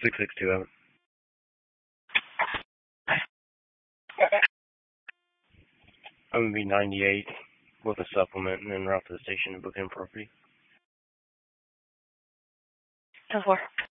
6628. I'm going to be 98 with a supplement and then route to the station to book in property. 10-4.